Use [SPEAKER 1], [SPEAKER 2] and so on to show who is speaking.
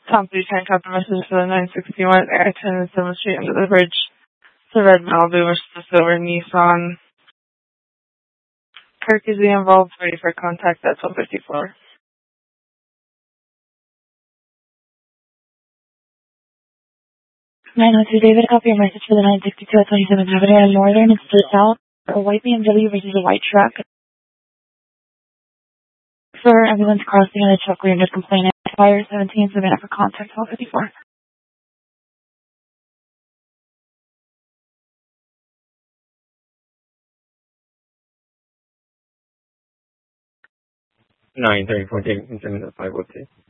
[SPEAKER 1] Tom 310 got the message for the 961 Ayrton and 7th Street under the bridge. It's a red Malibu versus the silver Nissan. Kirk is the involved, ready for contact at 12:54.
[SPEAKER 2] 902 David, copy your message for the 962 at 27th Avenue and Northern. It's to the south. A white BMW versus a white truck. For ambulance crossing and a truck rear end complainant. Fire 17, submit for contact 12:54.
[SPEAKER 3] 934 Jameson 502.